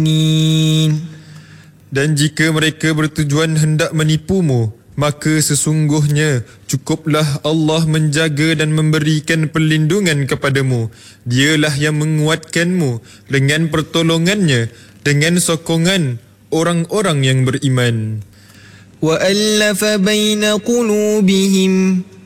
Dan jika mereka bertujuan hendak menipumu, maka sesungguhnya cukuplah Allah menjaga dan memberikan perlindungan kepadamu. Dialah yang menguatkanmu dengan pertolongannya, dengan sokongan orang-orang yang beriman. وَأَلَّفَ بَيْنَ قُلُوبِهِمْ